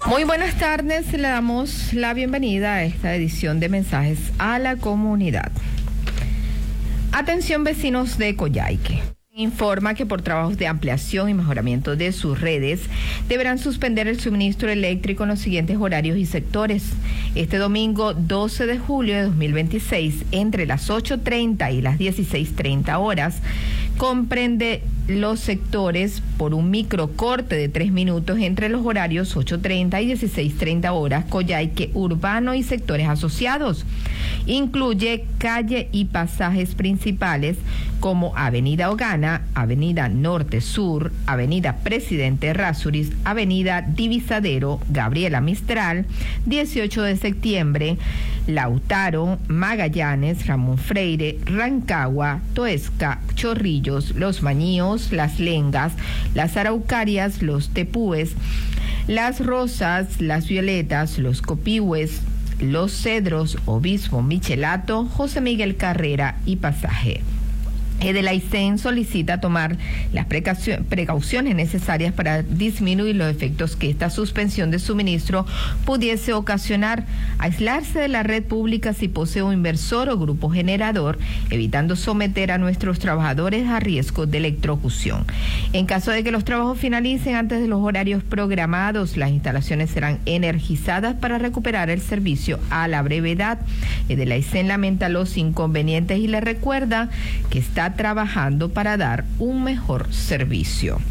Muy buenas tardes, le damos la bienvenida a esta edición de Mensajes a la Comunidad. Atención vecinos de Coyhaique. Informa que por trabajos de ampliación y mejoramiento de sus redes deberán suspender el suministro eléctrico en los siguientes horarios y sectores. Este domingo 12 de julio de 2026, entre las 8:30 y las 16:30 horas, comprende los sectores por un microcorte de 3 minutos entre los horarios 8:30 y 16:30 horas, Coyhaique urbano y sectores asociados. Incluye calle y pasajes principales como Avenida Ogana, Avenida Norte Sur, Avenida Presidente Errázuriz, Avenida Divisadero, Gabriela Mistral, 18 de septiembre, Lautaro, Magallanes, Ramón Freire, Rancagua, Toesca, Chorrillos, Los Mañíos, Las Lengas, Las Araucarias, Los Tepúes, Las Rosas, Las Violetas, Los Copihue, Los Cedros, Obispo Michelato, José Miguel Carrera y Pasaje. Edelaicen solicita tomar las precauciones necesarias para disminuir los efectos que esta suspensión de suministro pudiese ocasionar, aislarse de la red pública si posee un inversor o grupo generador, evitando someter a nuestros trabajadores a riesgo de electrocución. En caso de que los trabajos finalicen antes de los horarios programados, las instalaciones serán energizadas para recuperar el servicio a la brevedad. Edelaicen lamenta los inconvenientes y le recuerda que está trabajando para dar un mejor servicio.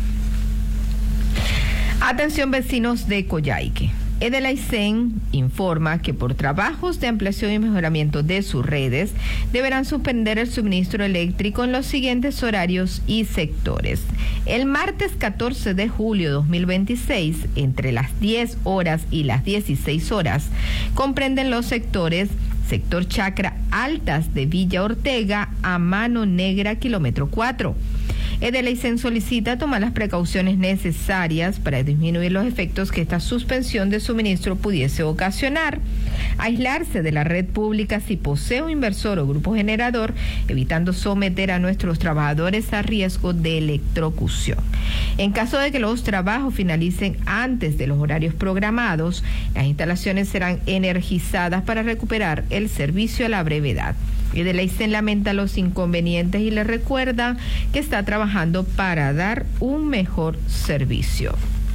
Atención vecinos de Coyhaique. Edelaicen informa que por trabajos de ampliación y mejoramiento de sus redes deberán suspender el suministro eléctrico en los siguientes horarios y sectores. El martes 14 de julio de 2026, entre las 10 horas y las 16 horas, comprenden los sectores Sector Chacra Altas de Villa Ortega a Mano Negra, kilómetro 4. Edelaicen solicita tomar las precauciones necesarias para disminuir los efectos que esta suspensión de suministro pudiese ocasionar, aislarse de la red pública si posee un inversor o grupo generador, evitando someter a nuestros trabajadores a riesgo de electrocución. En caso de que los trabajos finalicen antes de los horarios programados, las instalaciones serán energizadas para recuperar el servicio a la brevedad. Edelaicen lamenta los inconvenientes y le recuerda que está trabajando para dar un mejor servicio.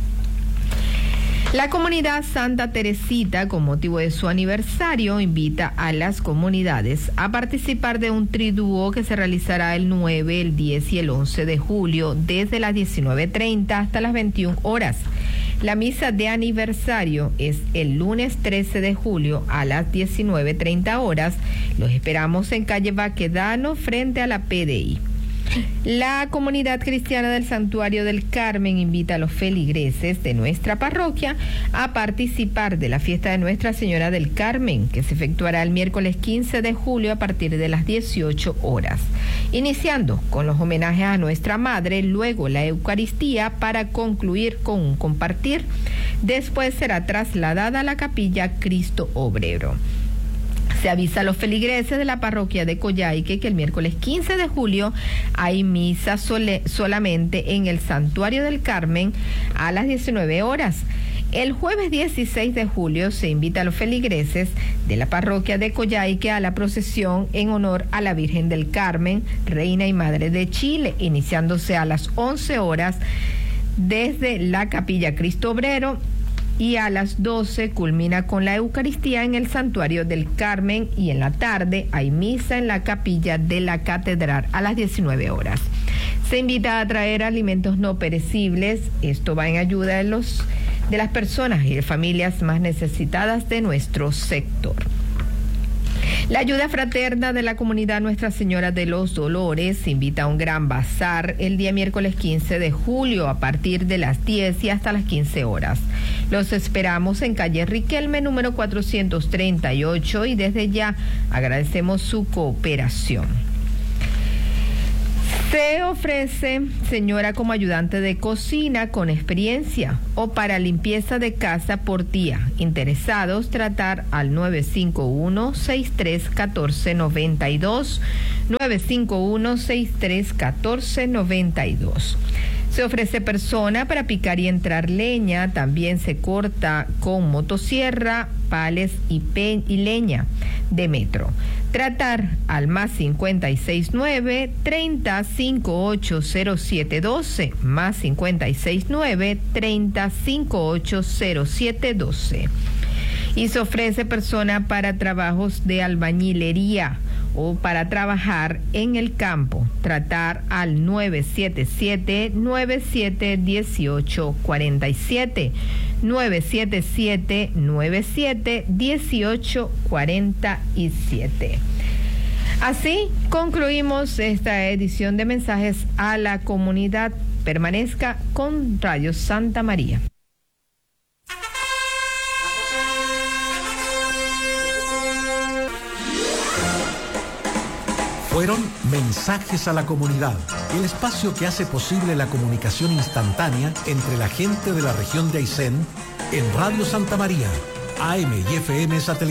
La comunidad Santa Teresita, con motivo de su aniversario, invita a las comunidades a participar de un triduo que se realizará el 9, el 10 y el 11 de julio desde las 19:30 hasta las 21 horas. La misa de aniversario es el lunes 13 de julio a las 19:30 horas. Los esperamos en calle Baquedano frente a la PDI. La comunidad cristiana del Santuario del Carmen invita a los feligreses de nuestra parroquia a participar de la fiesta de Nuestra Señora del Carmen, que se efectuará el miércoles 15 de julio a partir de las 18 horas. Iniciando con los homenajes a Nuestra Madre, luego la Eucaristía para concluir con un compartir. Después será trasladada a la capilla Cristo Obrero. Se avisa a los feligreses de la parroquia de Coyhaique que el miércoles 15 de julio hay misa solamente en el Santuario del Carmen a las 19 horas. El jueves 16 de julio se invita a los feligreses de la parroquia de Coyhaique a la procesión en honor a la Virgen del Carmen, Reina y Madre de Chile, iniciándose a las 11 horas desde la capilla Cristo Obrero, y a las 12 culmina con la Eucaristía en el Santuario del Carmen, y en la tarde hay misa en la capilla de la Catedral a las 19 horas. Se invita a traer alimentos no perecibles. Esto va en ayuda de las personas y de familias más necesitadas de nuestro sector. La ayuda fraterna de la comunidad Nuestra Señora de los Dolores invita a un gran bazar el día miércoles 15 de julio a partir de las 10 y hasta las 15 horas. Los esperamos en calle Riquelme, número 438, y desde ya agradecemos su cooperación. Se ofrece señora como ayudante de cocina con experiencia o para limpieza de casa por día. Interesados, tratar al 951-631492, 951-631492. Se ofrece persona para picar y entrar leña. También se corta con motosierra, pales y leña de metro. Tratar al más 569-30580712, más 569-30580712. Y se ofrece persona para trabajos de albañilería o para trabajar en el campo. Tratar al 977-971847, 977-971847. Así concluimos esta edición de Mensajes a la Comunidad. Permanezca con Radio Santa María. Fueron Mensajes a la Comunidad, el espacio que hace posible la comunicación instantánea entre la gente de la región de Aysén en Radio Santa María, AM y FM Satelital.